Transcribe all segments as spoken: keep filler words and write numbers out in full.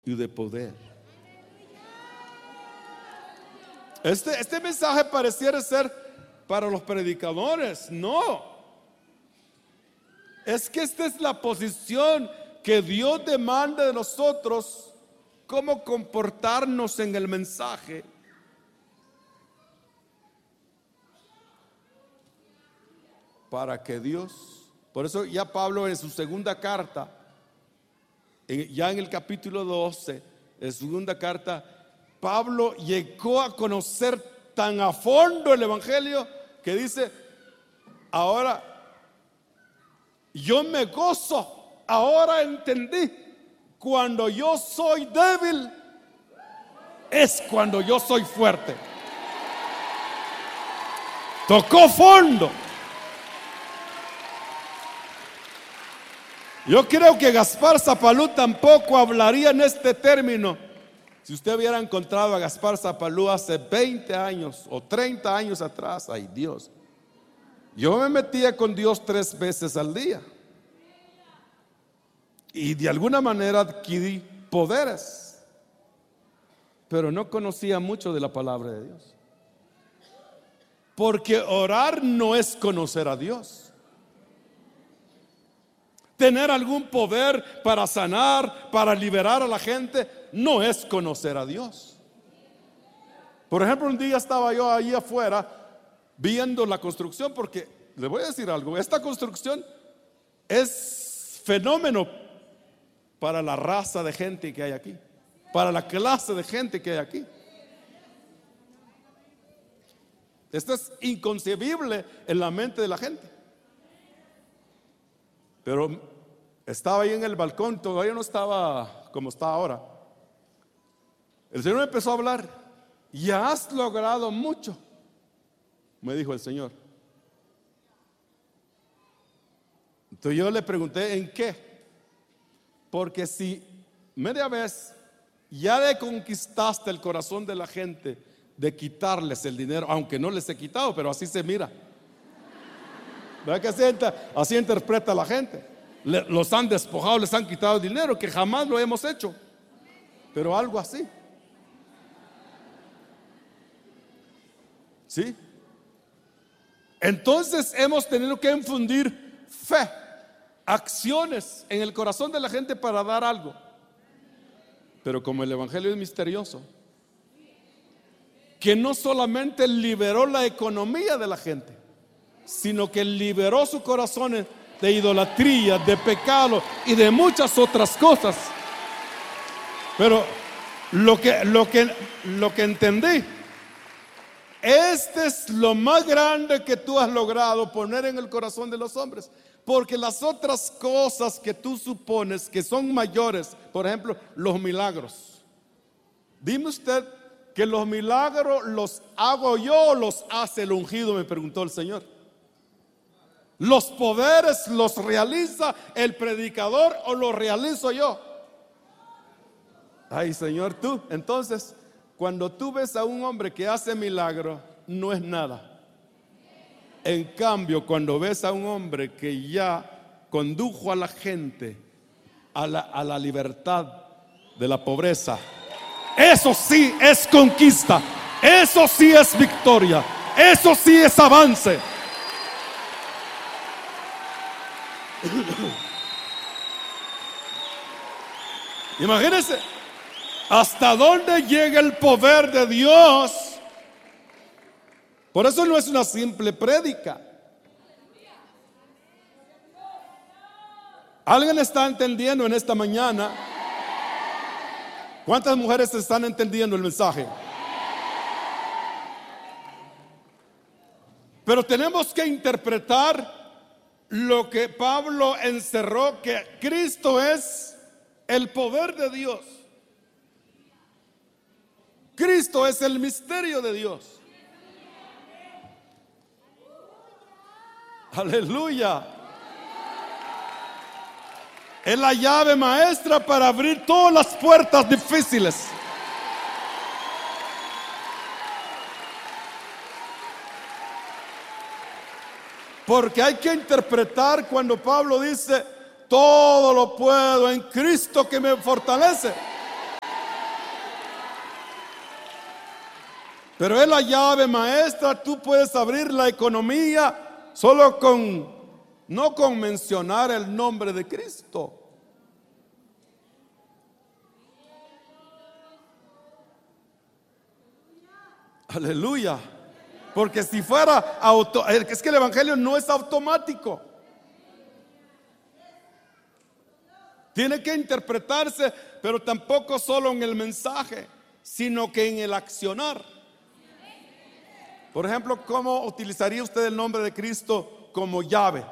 y de poder. Este, este mensaje pareciera ser para los predicadores. No, es que esta es la posición que Dios demanda de nosotros, cómo comportarnos en el mensaje. Para que Dios, por eso ya Pablo en su segunda carta, ya en el capítulo doce, en su segunda carta, Pablo llegó a conocer tan a fondo el evangelio que dice: ahora yo me gozo, ahora entendí, cuando yo soy débil es cuando yo soy fuerte. Tocó fondo. Yo creo que Gaspar Zapalú tampoco hablaría en este término si usted hubiera encontrado a Gaspar Zapalú hace veinte años o treinta años atrás. Ay, Dios, yo me metía con Dios tres veces al día y de alguna manera adquirí poderes, pero no conocía mucho de la palabra de Dios, porque orar no es conocer a Dios. Tener algún poder para sanar, para liberar a la gente, no es conocer a Dios. Por ejemplo, un día estaba yo ahí afuera viendo la construcción, porque le voy a decir algo: esta construcción es fenómeno para la raza de gente que hay aquí, para la clase de gente que hay aquí. Esto es inconcebible en la mente de la gente. Pero estaba ahí en el balcón, todavía no estaba como está ahora. El Señor me empezó a hablar: ya has logrado mucho, me dijo el Señor. Entonces yo le pregunté: ¿en qué? Porque si media vez ya le conquistaste el corazón de la gente de quitarles el dinero, aunque no les he quitado, pero así se mira. ¿Verdad que así, así interpreta la gente? Le, los han despojado, les han quitado el dinero, que jamás lo hemos hecho, pero algo así. ¿Sí? Entonces hemos tenido que infundir fe, acciones en el corazón de la gente para dar algo. Pero como el evangelio es misterioso, que no solamente liberó la economía de la gente, sino que liberó sus corazones de idolatría, de pecado y de muchas otras cosas. Pero lo que, lo que, lo que entendí, este es lo más grande que tú has logrado poner en el corazón de los hombres, porque las otras cosas que tú supones que son mayores, por ejemplo, los milagros. Dime usted que los milagros los hago yo o los hace el ungido, me preguntó el Señor. ¿Los poderes los realiza el predicador o los realizo yo? Ay, Señor, tú. Entonces, cuando tú ves a un hombre que hace milagro, no es nada. En cambio, cuando ves a un hombre que ya condujo a la gente a la, a la libertad de la pobreza, eso sí es conquista, eso sí es victoria, eso sí es avance. Imagínense hasta dónde llega el poder de Dios. Por eso no es una simple prédica. ¿Alguien está entendiendo en esta mañana? ¿Cuántas mujeres están entendiendo el mensaje? Pero tenemos que interpretar lo que Pablo encerró, que Cristo es el poder de Dios. Cristo es el misterio de Dios. Aleluya. Es la llave maestra para abrir todas las puertas difíciles. Porque hay que interpretar cuando Pablo dice: todo lo puedo en Cristo que me fortalece. Pero es la llave maestra. Tú puedes abrir la economía solo con, no con mencionar el nombre de Cristo. Aleluya. Porque si fuera auto, es que el evangelio no es automático. Tiene que interpretarse, pero tampoco solo en el mensaje, sino que en el accionar. Por ejemplo, ¿cómo utilizaría usted el nombre de Cristo como llave?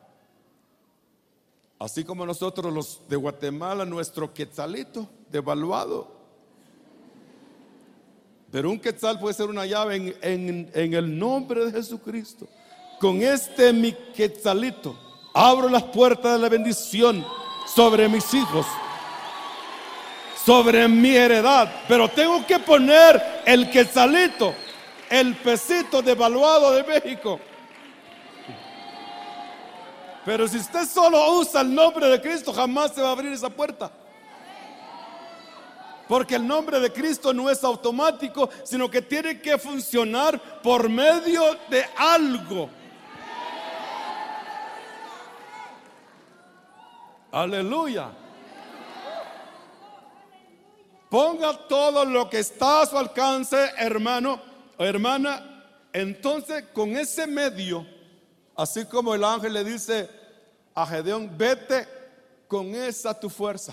Así como nosotros los de Guatemala, nuestro quetzalito devaluado. Pero un quetzal puede ser una llave en, en, en el nombre de Jesucristo. Con este mi quetzalito abro las puertas de la bendición sobre mis hijos, sobre mi heredad. Pero tengo que poner el quetzalito, el pesito devaluado de México. Pero si usted solo usa el nombre de Cristo, jamás se va a abrir esa puerta. Porque el nombre de Cristo no es automático, sino que tiene que funcionar por medio de algo. Aleluya. Ponga todo lo que está a su alcance, hermano o hermana. Entonces, con ese medio, así como el ángel le dice a Gedeón, vete con esa tu fuerza,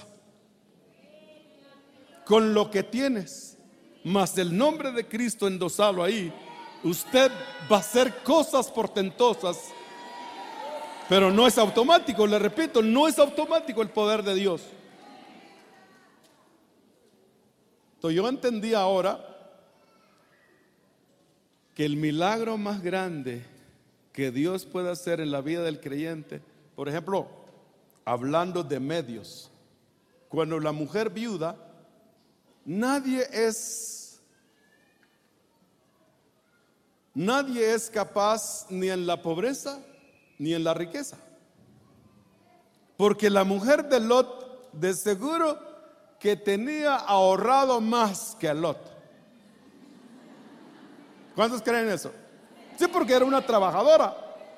con lo que tienes, más el nombre de Cristo endosado ahí, usted va a hacer cosas portentosas. Pero no es automático, le repito, no es automático el poder de Dios. Entonces yo entendí ahora que el milagro más grande que Dios puede hacer en la vida del creyente, por ejemplo, hablando de medios, cuando la mujer viuda, nadie es nadie es capaz ni en la pobreza ni en la riqueza, porque la mujer de Lot de seguro que tenía ahorrado más que Lot. ¿Cuántos creen eso? Sí, porque era una trabajadora.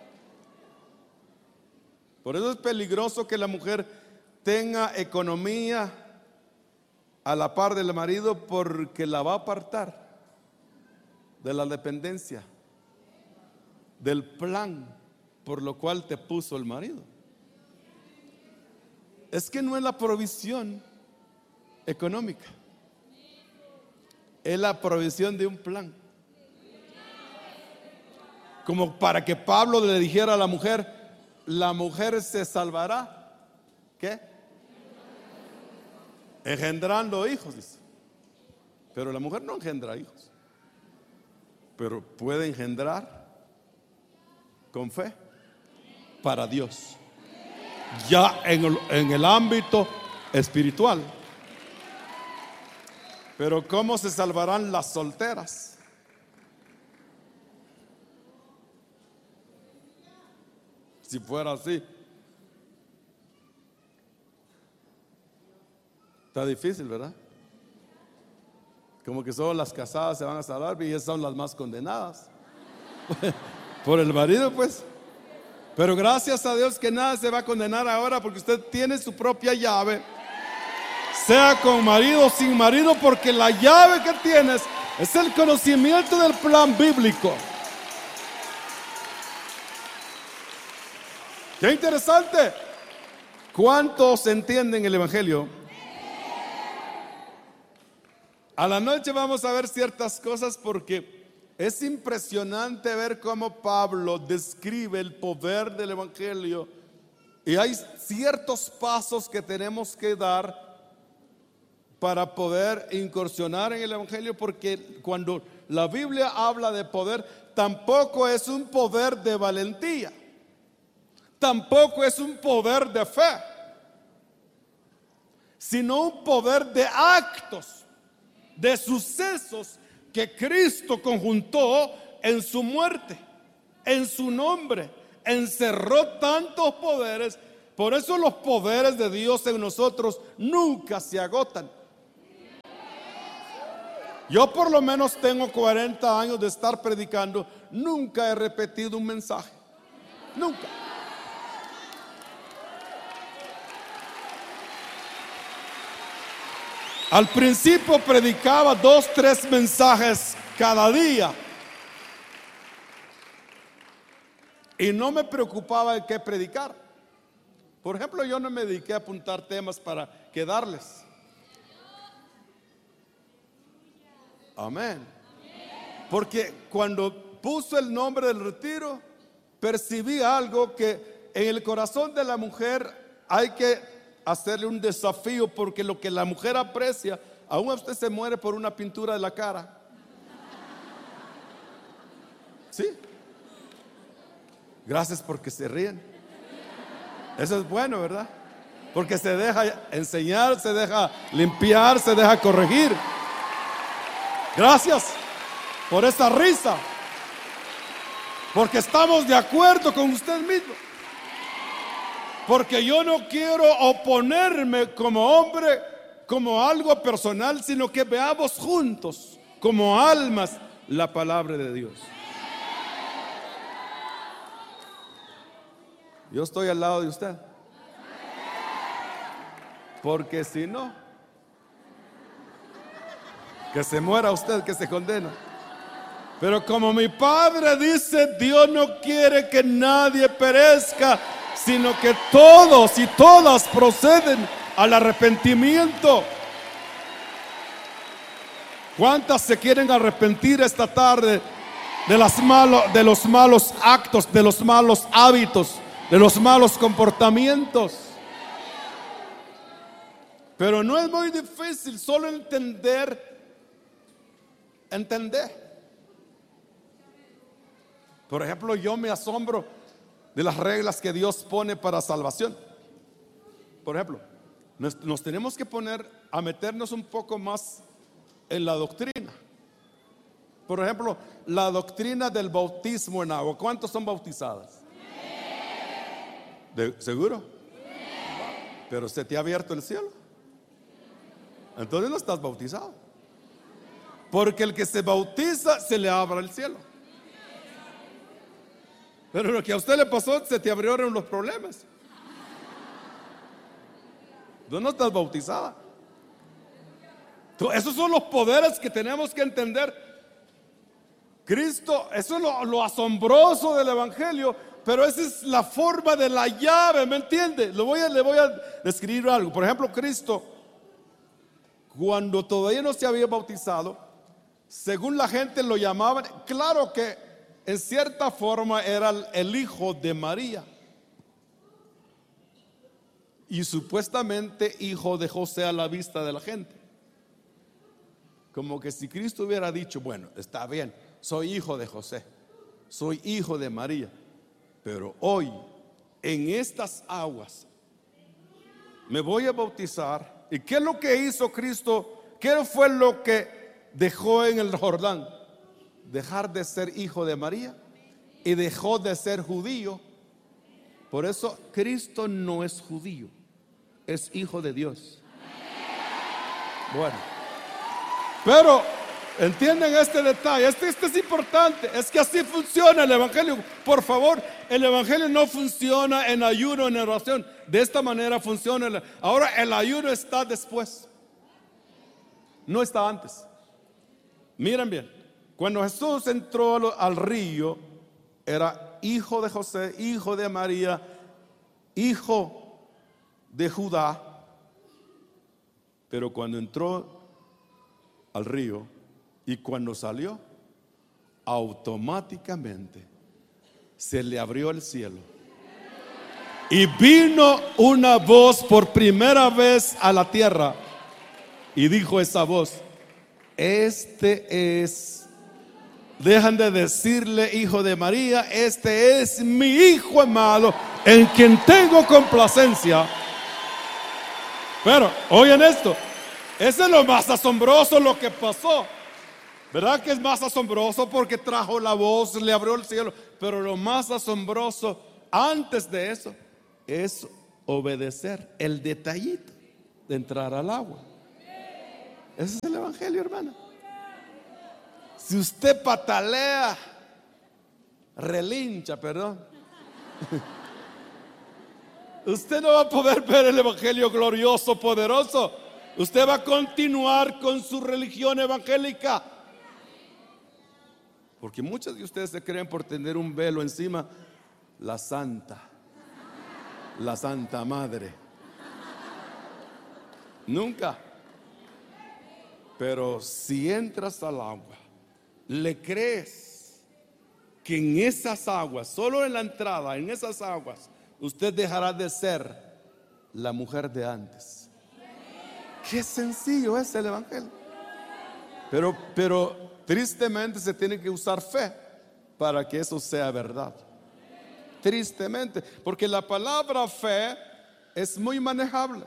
Por eso es peligroso que la mujer tenga economía a la par del marido, porque la va a apartar de la dependencia, del plan por lo cual te puso el marido. Es que no es la provisión económica, es la provisión de un plan. Como para que Pablo le dijera a la mujer, la mujer se salvará, ¿qué? Engendrando hijos, dice. Pero la mujer no engendra hijos, pero puede engendrar con fe para Dios, ya en el, en el ámbito espiritual. Pero ¿cómo se salvarán las solteras? Si fuera así, está difícil, ¿verdad? Como que solo las casadas se van a salvar y esas son las más condenadas por el marido, pues. Pero gracias a Dios que nada se va a condenar ahora, porque usted tiene su propia llave, sea con marido o sin marido, porque la llave que tienes es el conocimiento del plan bíblico. Qué interesante. ¿Cuántos entienden el evangelio? A la noche vamos a ver ciertas cosas, porque es impresionante ver cómo Pablo describe el poder del evangelio, y hay ciertos pasos que tenemos que dar para poder incursionar en el evangelio, porque cuando la Biblia habla de poder, tampoco es un poder de valentía, tampoco es un poder de fe, sino un poder de actos, de sucesos que Cristo conjuntó en su muerte, en su nombre. Encerró tantos poderes. Por eso los poderes de Dios en nosotros nunca se agotan. Yo por lo menos tengo cuarenta años de estar predicando. Nunca he repetido un mensaje. Nunca. Al principio predicaba dos, tres mensajes cada día. Y no me preocupaba de qué predicar. Por ejemplo, yo no me dediqué a apuntar temas para quedarles. Amén. Porque cuando puso el nombre del retiro, percibí algo que en el corazón de la mujer hay que hacerle un desafío, porque lo que la mujer aprecia, aún usted se muere por una pintura de la cara. ¿Sí? Gracias porque se ríen. Eso es bueno, ¿verdad? Porque se deja enseñar, se deja limpiar, se deja corregir. Gracias por esa risa, porque estamos de acuerdo con usted mismo. Porque yo no quiero oponerme como hombre, como algo personal, sino que veamos juntos, como almas, la palabra de Dios. Yo estoy al lado de usted, porque si no, que se muera usted, que se condena. Pero como mi Padre dice, Dios no quiere que nadie perezca, sino que todos y todas proceden al arrepentimiento. ¿Cuántas se quieren arrepentir esta tarde de, las malo, de los malos actos, de los malos hábitos, de los malos comportamientos? Pero no es muy difícil, solo entender, entender. Por ejemplo, yo me asombro de las reglas que Dios pone para salvación. Por ejemplo, nos, nos tenemos que poner a meternos un poco más en la doctrina. Por ejemplo, la doctrina del bautismo en agua. ¿Cuántos son bautizadas? ¿De, ¿Seguro? Pero se te ha abierto el cielo. Entonces no estás bautizado. Porque el que se bautiza se le abre el cielo. Pero lo que a usted le pasó, se te abrieron los problemas. Tú no estás bautizada. Tú, esos son los poderes que tenemos que entender. Cristo, eso es lo, lo asombroso del evangelio, pero esa es la forma de la llave, ¿me entiende? Le voy a, le voy a describir algo. Por ejemplo, Cristo, cuando todavía no se había bautizado, según la gente lo llamaban, claro que en cierta forma era el hijo de María y supuestamente hijo de José a la vista de la gente. Como que si Cristo hubiera dicho, bueno, está bien, soy hijo de José, soy hijo de María, pero hoy en estas aguas me voy a bautizar. ¿Y qué es lo que hizo Cristo? ¿Qué fue lo que dejó en el Jordán? Dejar de ser hijo de María y dejó de ser judío. Por eso Cristo no es judío, es hijo de Dios. Bueno, pero entienden este detalle. Este, este es importante. Es que así funciona el evangelio. Por favor, el evangelio no funciona en ayuno, en oración. De esta manera funciona el, ahora el ayuno está después, no está antes. Miren bien. Cuando Jesús entró al río, era hijo de José, hijo de María, hijo de Judá. Pero cuando entró al río y cuando salió, automáticamente se le abrió el cielo. Y vino una voz por primera vez a la tierra. Y dijo esa voz: este es... Dejan de decirle hijo de María, este es mi hijo amado, en quien tengo complacencia. Pero oigan esto, ese es lo más asombroso lo que pasó. ¿Verdad que es más asombroso? Porque trajo la voz, le abrió el cielo. Pero lo más asombroso antes de eso es obedecer el detallito de entrar al agua. Ese es el evangelio, hermana. Si usted patalea, relincha, perdón, usted no va a poder ver el evangelio glorioso, poderoso. Usted va a continuar con su religión evangélica. Porque muchos de ustedes se creen por tener un velo encima, la santa, la santa madre. Nunca. Pero si entras al agua, le crees que en esas aguas, solo en la entrada, en esas aguas, usted dejará de ser la mujer de antes. Qué sencillo es el evangelio. Pero, pero tristemente se tiene que usar fe para que eso sea verdad. Tristemente, porque la palabra fe es muy manejable,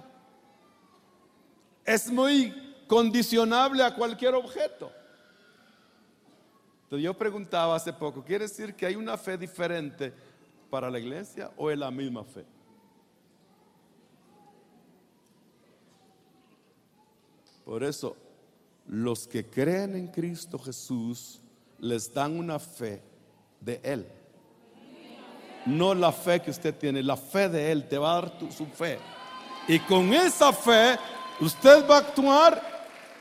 es muy condicionable a cualquier objeto. Entonces yo preguntaba hace poco, ¿quiere decir que hay una fe diferente para la iglesia o es la misma fe? Por eso, los que creen en Cristo Jesús les dan una fe de Él. No la fe que usted tiene, la fe de Él te va a dar tu, su fe. Y con esa fe, usted va a actuar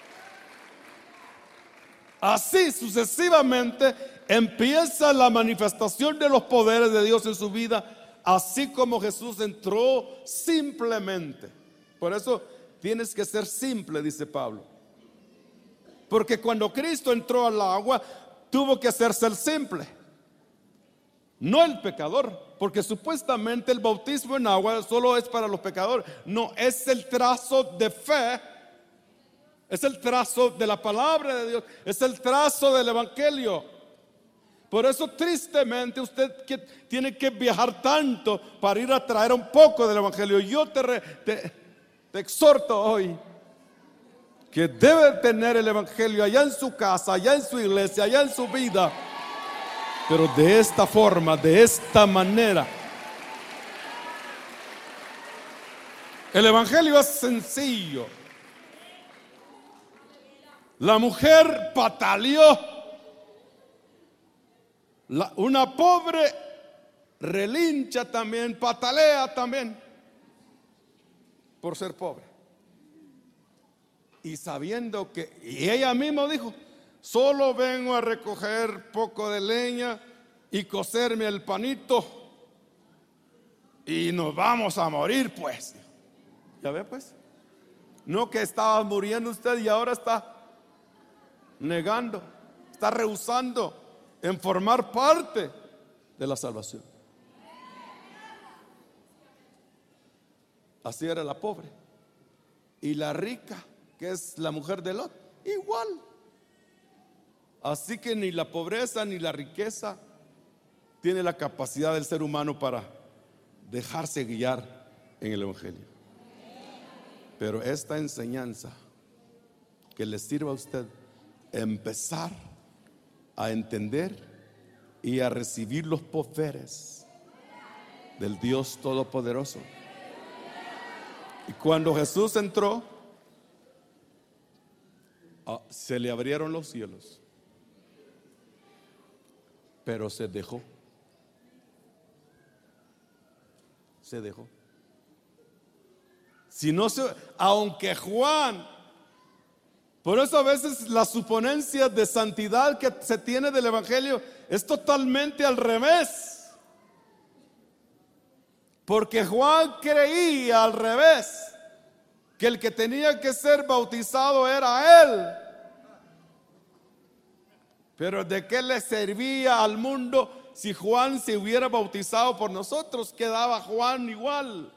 así sucesivamente. Empieza la manifestación de los poderes de Dios en su vida, así como Jesús entró simplemente. Por eso tienes que ser simple, dice Pablo. Porque cuando Cristo entró al agua, tuvo que hacerse el simple, no el pecador. Porque supuestamente el bautismo en agua solo es para los pecadores. No, es el trazo de fe, es el trazo de la palabra de Dios, es el trazo del evangelio. Por eso tristemente usted que tiene que viajar tanto para ir a traer un poco del evangelio. Yo te, re, te, te exhorto hoy que debe tener el evangelio allá en su casa, allá en su iglesia, allá en su vida, pero de esta forma, de esta manera. El evangelio es sencillo. La mujer pataleó. La, una pobre relincha también, patalea también por ser pobre. Y sabiendo que, y ella misma dijo, solo vengo a recoger poco de leña y cocerme el panito y nos vamos a morir, pues. ¿Ya ve, pues? No que estaba muriendo usted y ahora está negando, está rehusando en formar parte de la salvación. Así era la pobre. Y la rica, que es la mujer de Lot, igual. Así que ni la pobreza ni la riqueza tiene la capacidad del ser humano para dejarse guiar en el evangelio. Pero esta enseñanza que le sirva a usted empezar a entender y a recibir los poderes del Dios Todopoderoso. Y cuando Jesús entró, se le abrieron los cielos, pero se dejó. Se dejó. Si no se, aunque Juan, por eso a veces la suponencia de santidad que se tiene del evangelio es totalmente al revés. Porque Juan creía al revés, que el que tenía que ser bautizado era él. Pero ¿de qué le servía al mundo si Juan se hubiera bautizado por nosotros? Quedaba Juan igual.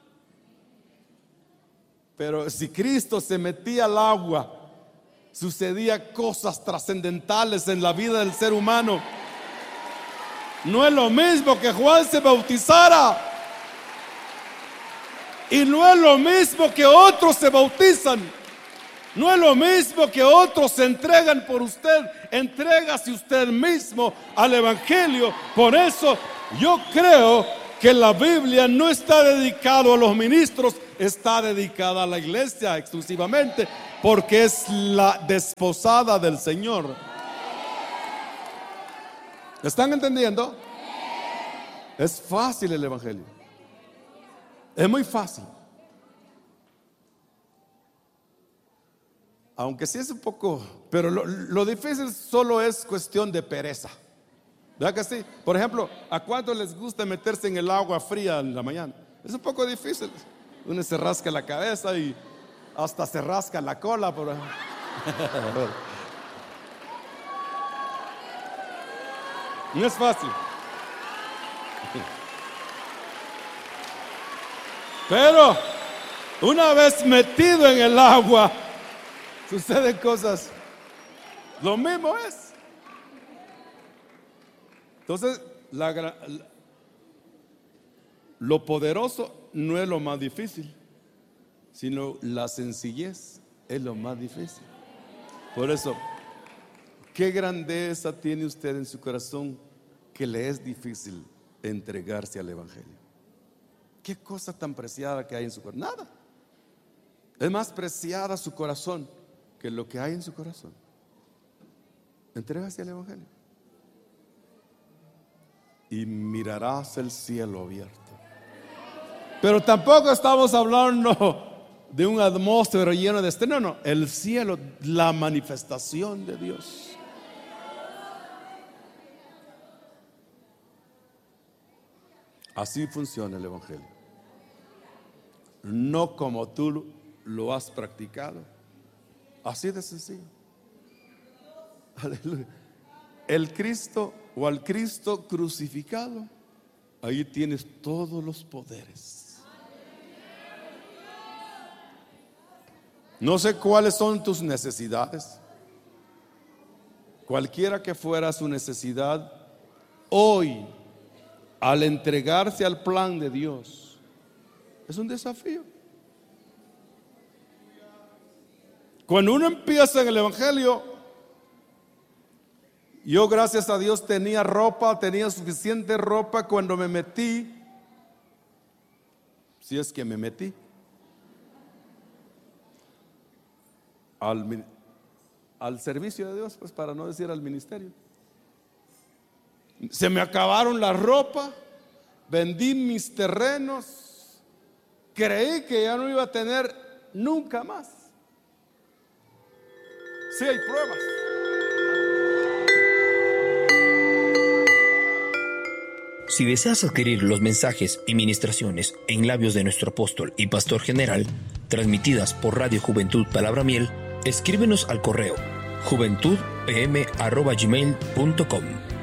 Pero si Cristo se metía al agua, sucedía cosas trascendentales en la vida del ser humano. No es lo mismo que Juan se bautizara, y no es lo mismo que otros se bautizan. No es lo mismo que otros se entregan por usted. Entrégase usted mismo al evangelio. Por eso yo creo que la Biblia no está dedicada a los ministros, está dedicada a la iglesia exclusivamente, porque es la desposada del Señor. ¿Están entendiendo? Es fácil el evangelio. Es muy fácil. Aunque sí es un poco, pero lo, lo difícil solo es cuestión de pereza. ¿Verdad que sí? Por ejemplo, ¿a cuántos les gusta meterse en el agua fría en la mañana? Es un poco difícil. Uno se rasca la cabeza y hasta se rasca la cola. Por No es fácil. Pero una vez metido en el agua, suceden cosas. Lo mismo es. Entonces, la, la, lo poderoso no es lo más difícil, sino la sencillez es lo más difícil. Por eso, ¿qué grandeza tiene usted en su corazón que le es difícil entregarse al evangelio? ¿Qué cosa tan preciada que hay en su corazón? Nada. Es más preciada su corazón que lo que hay en su corazón. Entrégase al evangelio y mirarás el cielo abierto. Pero tampoco estamos hablando de un atmósfero lleno de estrellas. No, no, el cielo, la manifestación de Dios. Así funciona el evangelio. No como tú lo has practicado. Así de sencillo. Aleluya. El Cristo o al Cristo crucificado, ahí tienes todos los poderes. No sé cuáles son tus necesidades. Cualquiera que fuera su necesidad, hoy, al entregarse al plan de Dios, es un desafío. Cuando uno empieza en el evangelio, yo gracias a Dios tenía ropa, tenía suficiente ropa cuando me metí, si es que me metí, al, al servicio de Dios, pues para no decir al ministerio. Se me acabaron la ropa, vendí mis terrenos, creí que ya no iba a tener nunca más. Sí hay pruebas. Si deseas adquirir los mensajes y ministraciones en labios de nuestro apóstol y pastor general, transmitidas por Radio Juventud Palabra Miel, escríbenos al correo juventud p m arroba gmail punto com.